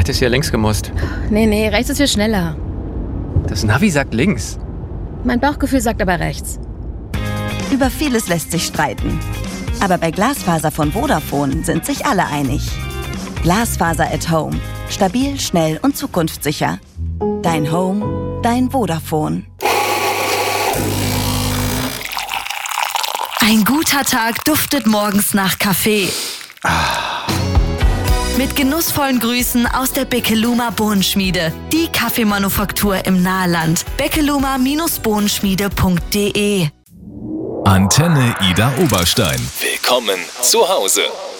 hättest hier links gemusst. Nee, rechts ist viel schneller. Das Navi sagt links. Mein Bauchgefühl sagt aber rechts. Über vieles lässt sich streiten. Aber bei Glasfaser von Vodafone sind sich alle einig. Glasfaser at Home. Stabil, schnell und zukunftssicher. Dein Home, dein Vodafone. Ein guter Tag duftet morgens nach Kaffee. Mit genussvollen Grüßen aus der Beckeluma Bohnenschmiede. Die Kaffeemanufaktur im Nahland. beckeluma-bohnenschmiede.de. Antenne Ida Oberstein. Willkommen zu Hause.